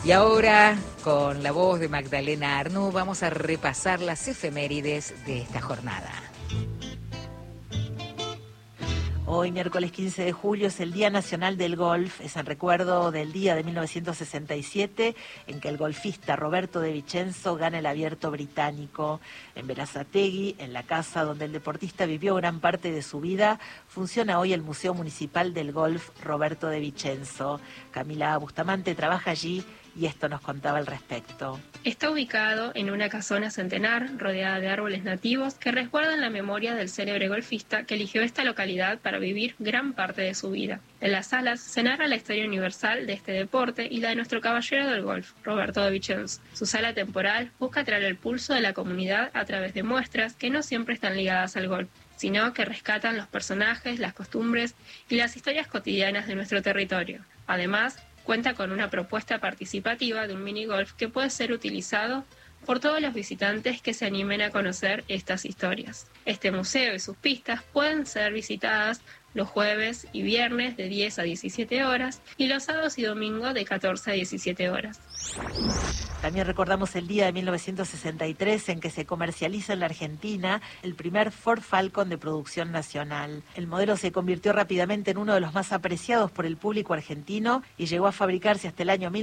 Y ahora, con la voz de Magdalena Arnú, vamos a repasar las efemérides de esta jornada. Hoy, miércoles 15 de julio, es el Día Nacional del Golf. Es en recuerdo del día de 1967 en que el golfista Roberto de Vicenzo gana el Abierto Británico. En Berazategui, en la casa donde el deportista vivió gran parte de su vida, funciona hoy el Museo Municipal del Golf Roberto de Vicenzo. Camila Bustamante trabaja allí y esto nos contaba al respecto. Está ubicado en una casona centenar rodeada de árboles nativos que resguardan la memoria del célebre golfista que eligió esta localidad para vivir gran parte de su vida. En las salas se narra la historia universal de este deporte y la de nuestro caballero del golf, Roberto de Vicenzo. Su sala temporal busca traer el pulso de la comunidad a través de muestras que no siempre están ligadas al golf, sino que rescatan los personajes, las costumbres y las historias cotidianas de nuestro territorio. Además, cuenta con una propuesta participativa de un minigolf que puede ser utilizado por todos los visitantes que se animen a conocer estas historias. Este museo y sus pistas pueden ser visitadas los jueves y viernes de 10 a 17 horas y los sábados y domingos de 14 a 17 horas. También recordamos el día de 1963 en que se comercializa en la Argentina el primer Ford Falcon de producción nacional. El modelo se convirtió rápidamente en uno de los más apreciados por el público argentino y llegó a fabricarse hasta el año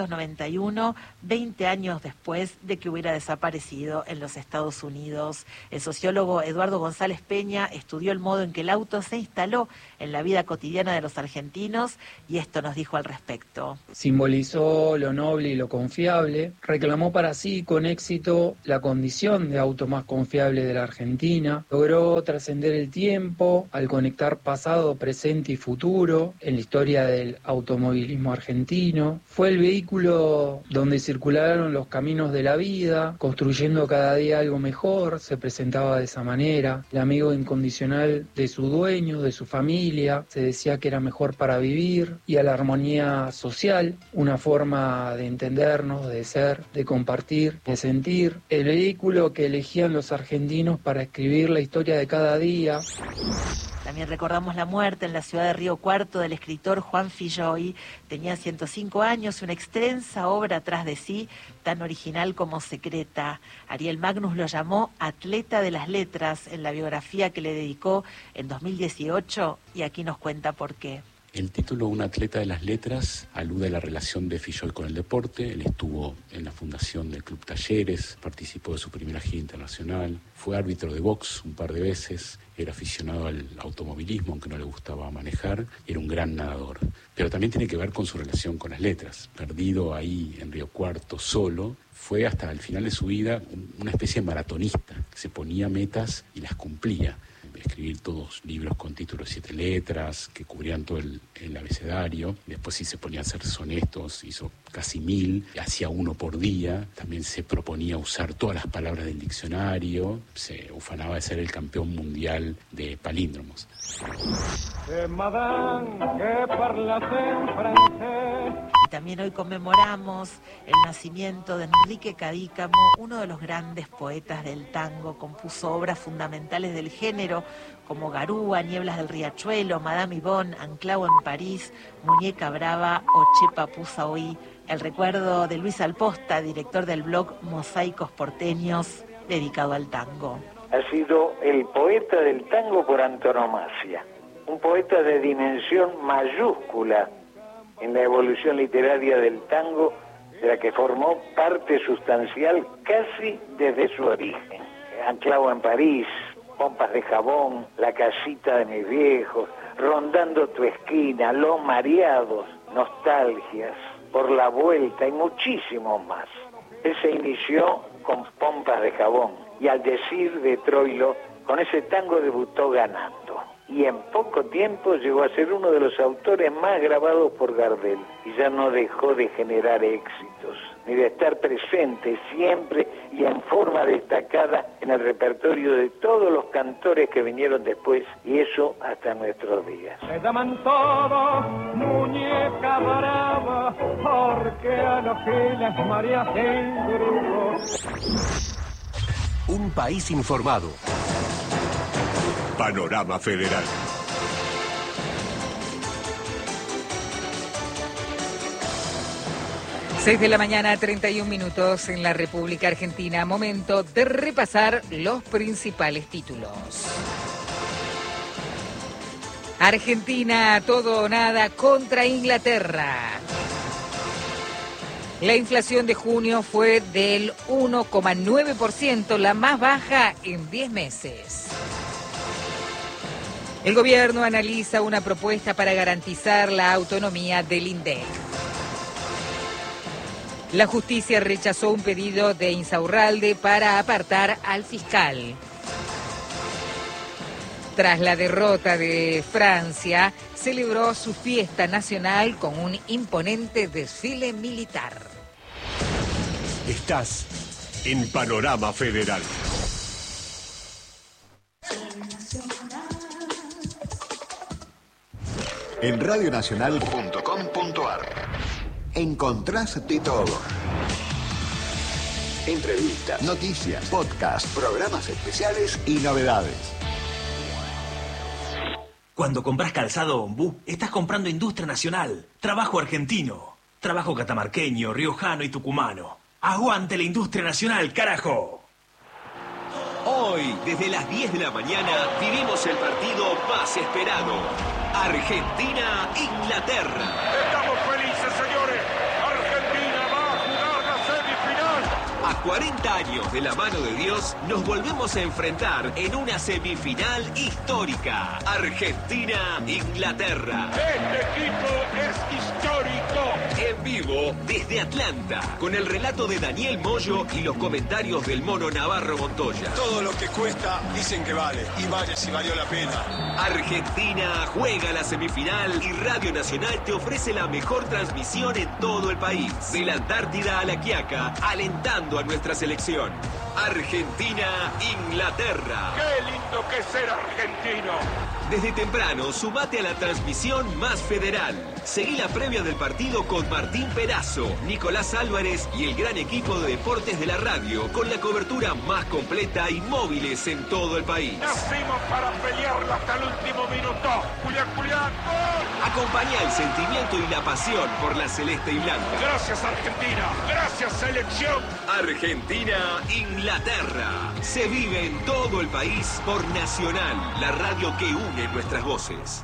1991, 20 años después de que hubiera desaparecido en los Estados Unidos. El sociólogo Eduardo González Peña estudió el modo en que el auto se instaló en la vida cotidiana de los argentinos y esto nos dijo al respecto. Simbolizó lo noble y lo confiable. Reclamó para sí con éxito la condición de auto más confiable de la Argentina. Logró trascender el tiempo al conectar pasado, presente y futuro en la historia del automovilismo argentino. Fue el vehículo donde circularon los caminos de la vida, construyendo cada día algo mejor. Se presentaba de esa manera. El amigo incondicional de su dueño, de su familia. Se decía que era mejor para vivir y a la armonía social, una forma de entendernos, de ser, de compartir, de sentir. El vehículo que elegían los argentinos para escribir la historia de cada día. También recordamos la muerte en la ciudad de Río Cuarto del escritor Juan Filloy. Tenía 105 años y una extensa obra atrás de sí, tan original como secreta. Ariel Magnus lo llamó atleta de las letras en la biografía que le dedicó en 2018 y aquí nos cuenta por qué. El título Un atleta de las letras alude a la relación de Filloy con el deporte. Él estuvo en la fundación del Club Talleres, participó de su primera gira internacional, fue árbitro de box un par de veces, era aficionado al automovilismo, aunque no le gustaba manejar, y era un gran nadador. Pero también tiene que ver con su relación con las letras. Perdido ahí en Río Cuarto, solo, fue hasta el final de su vida una especie de maratonista, que se ponía metas y las cumplía. Escribir todos libros con títulos de 7 letras que cubrían todo el abecedario. Después sí se ponía a hacer sonetos, hizo casi 1000, hacía uno por día. También se proponía usar todas las palabras del diccionario. Se ufanaba de ser el campeón mundial de palíndromos. Y también hoy conmemoramos el nacimiento de Enrique Cadícamo, uno de los grandes poetas del tango. Compuso obras fundamentales del género como Garúa, Nieblas del Riachuelo, Madame Yvonne, Anclao en París, Muñeca Brava o Che Papusa Oí. El recuerdo de Luis Alposta, director del blog Mosaicos Porteños, dedicado al tango. Ha sido el poeta del tango por antonomasia, un poeta de dimensión mayúscula en la evolución literaria del tango, de la que formó parte sustancial casi desde su origen. Anclao en París, Pompas de Jabón, La casita de mis viejos, Rondando tu esquina, Los mareados, Nostalgias, Por la vuelta y muchísimos más. Él se inició con Pompas de Jabón y al decir de Troilo, con ese tango debutó ganando. Y en poco tiempo llegó a ser uno de los autores más grabados por Gardel y ya no dejó de generar éxitos, ni de estar presente siempre y en forma destacada en el repertorio de todos los cantores que vinieron después, y eso hasta nuestros días. Se llaman todos muñeca brava, porque a los giles María en grupos. Un país informado. Panorama Federal. 6 de la mañana, 31 minutos en la República Argentina. Momento de repasar los principales títulos. Argentina, todo o nada contra Inglaterra. La inflación de junio fue del 1,9%, la más baja en 10 meses. El gobierno analiza una propuesta para garantizar la autonomía del INDEC. La justicia rechazó un pedido de Insaurralde para apartar al fiscal. Tras la derrota de Francia, celebró su fiesta nacional con un imponente desfile militar. Estás en Panorama Federal. En radionacional.com.ar encontrás de todo. Entrevistas, noticias, podcasts, programas especiales y novedades. Cuando compras calzado Ombú, estás comprando industria nacional, trabajo argentino, trabajo catamarqueño, riojano y tucumano. ¡Aguante la industria nacional, carajo! Hoy, desde las 10 de la mañana, vivimos el partido más esperado. Argentina-Inglaterra. Estamos felices, señores. Argentina va a jugar la semifinal. A 40 años de la mano de Dios, nos volvemos a enfrentar en una semifinal histórica. Argentina-Inglaterra. Este equipo es histórico. En vivo desde Atlanta, con el relato de Daniel Moyo y los comentarios del Mono Navarro Montoya. Todo lo que cuesta dicen que vale, y vaya si valió la pena. Argentina juega la semifinal y Radio Nacional te ofrece la mejor transmisión en todo el país. De la Antártida a La Quiaca, alentando a nuestra selección. Argentina-Inglaterra. ¡Qué lindo que es ser argentino! Desde temprano, sumate a la transmisión más federal. Seguí la previa del partido con Martín Perazo, Nicolás Álvarez y el gran equipo de deportes de la radio, con la cobertura más completa y móviles en todo el país. Nacimos para pelearla hasta el último minuto. Julián, Julián, ¡gol! Acompañá el sentimiento y la pasión por la celeste y blanca. Gracias, Argentina. Gracias, selección. Argentina-Inglaterra. Se vive en todo el país por Nacional, la radio que une nuestras voces.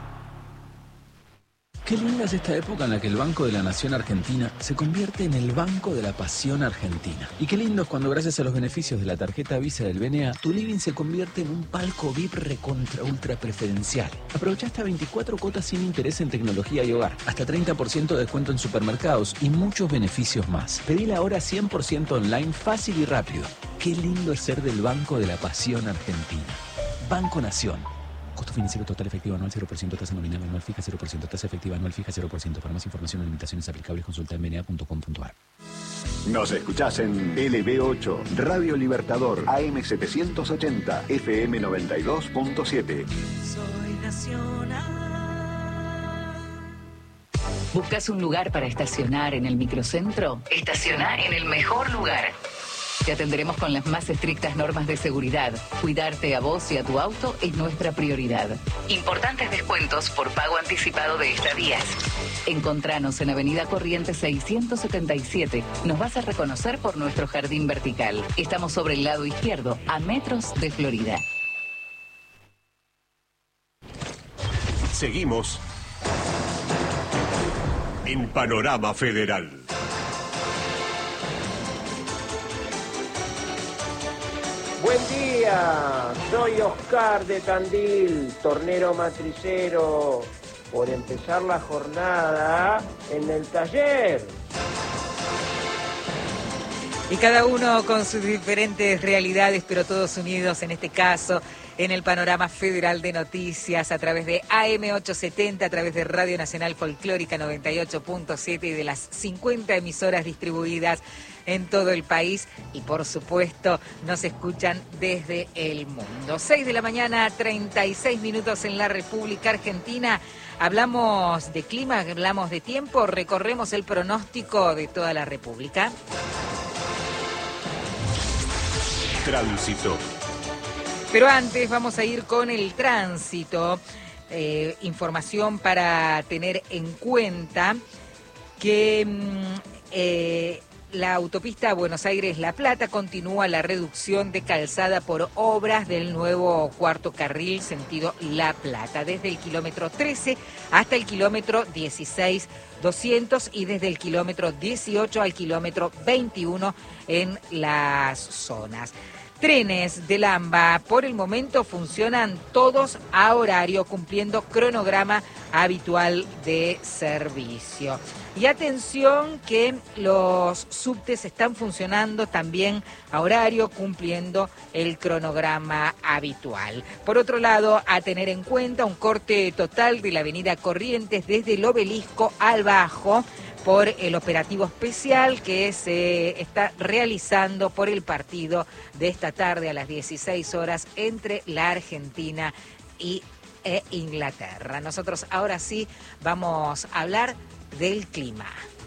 Qué linda es esta época en la que el Banco de la Nación Argentina se convierte en el Banco de la Pasión Argentina. Y qué lindo es cuando, gracias a los beneficios de la tarjeta Visa del BNA, tu living se convierte en un palco VIP recontra ultra preferencial. Aprovecha hasta 24 cuotas sin interés en tecnología y hogar, hasta 30% de descuento en supermercados y muchos beneficios más. Pedila ahora 100% online, fácil y rápido. Qué lindo es ser del Banco de la Pasión Argentina. Banco Nación. Costo financiero total efectivo anual 0%, tasa nominal anual fija 0%, tasa efectiva anual fija 0%. Para más información o limitaciones aplicables, consulta en bna.com.ar. Nos escuchás en LB8, Radio Libertador, AM780, FM 92.7. Soy nacional. ¿Buscas un lugar para estacionar en el microcentro? Estaciona en el mejor lugar. Te atenderemos con las más estrictas normas de seguridad. Cuidarte a vos y a tu auto es nuestra prioridad. Importantes descuentos por pago anticipado de estadías. Encontranos en Avenida Corrientes 677. Nos vas a reconocer por nuestro jardín vertical. Estamos sobre el lado izquierdo, a metros de Florida. Seguimos en Panorama Federal. Buen día, soy Oscar de Tandil, tornero matricero, por empezar la jornada en el taller. Y cada uno con sus diferentes realidades, pero todos unidos en este caso en el Panorama Federal de Noticias a través de AM870, a través de Radio Nacional Folclórica 98.7 y de las 50 emisoras distribuidas en todo el país. Y por supuesto nos escuchan desde el mundo. 6 de la mañana, 36 minutos en la República Argentina. Hablamos de clima, hablamos de tiempo, recorremos el pronóstico de toda la República. Tránsito. Pero antes vamos a ir con el tránsito. Información para tener en cuenta que la autopista Buenos Aires-La Plata continúa la reducción de calzada por obras del nuevo cuarto carril sentido La Plata, desde el kilómetro 13 hasta el kilómetro 16.200 y desde el kilómetro 18 al kilómetro 21 en las zonas. Trenes del AMBA por el momento funcionan todos a horario, cumpliendo cronograma habitual de servicio. Y atención que los subtes están funcionando también a horario, cumpliendo el cronograma habitual. Por otro lado, a tener en cuenta un corte total de la avenida Corrientes desde el Obelisco al Bajo, por el operativo especial que se está realizando por el partido de esta tarde a las 16 horas entre la Argentina e Inglaterra. Nosotros ahora sí vamos a hablar del clima.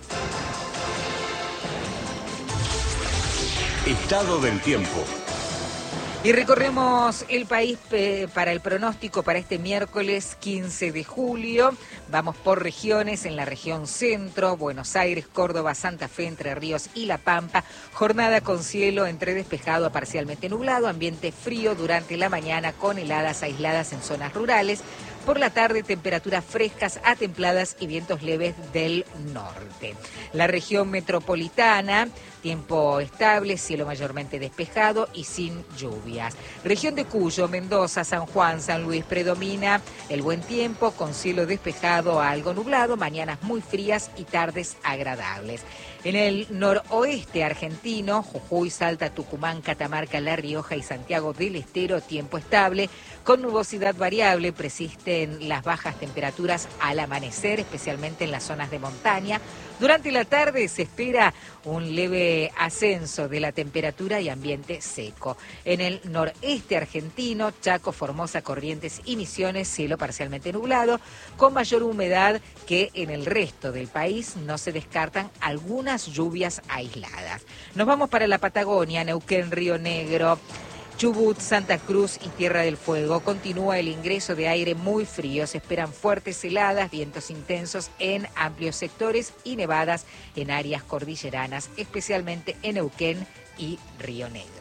Estado del tiempo. Y recorremos el país para el pronóstico para este miércoles 15 de julio. Vamos por regiones, en la región centro, Buenos Aires, Córdoba, Santa Fe, Entre Ríos y La Pampa. Jornada con cielo entre despejado a parcialmente nublado, ambiente frío durante la mañana con heladas aisladas en zonas rurales. Por la tarde, temperaturas frescas a templadas y vientos leves del norte. La región metropolitana, tiempo estable, cielo mayormente despejado y sin lluvias. Región de Cuyo, Mendoza, San Juan, San Luis, predomina el buen tiempo con cielo despejado a algo nublado, mañanas muy frías y tardes agradables. En el noroeste argentino, Jujuy, Salta, Tucumán, Catamarca, La Rioja y Santiago del Estero, tiempo estable, con nubosidad variable, persisten las bajas temperaturas al amanecer, especialmente en las zonas de montaña. Durante la tarde se espera un leve ascenso de la temperatura y ambiente seco. En el noreste argentino, Chaco, Formosa, Corrientes y Misiones, cielo parcialmente nublado, con mayor humedad que en el resto del país. No se descartan algunas lluvias aisladas. Nos vamos para la Patagonia, Neuquén, Río Negro, Chubut, Santa Cruz y Tierra del Fuego. Continúa el ingreso de aire muy frío. Se esperan fuertes heladas, vientos intensos en amplios sectores y nevadas en áreas cordilleranas, especialmente en Neuquén y Río Negro.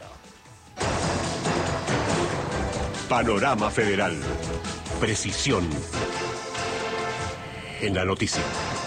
Panorama Federal. Precisión en la noticia.